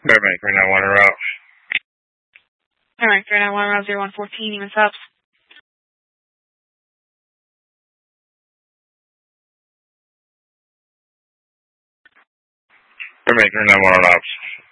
Fairbank 391 route. Fairbank 391 route 0114, even subs. Fairbank 391 ops.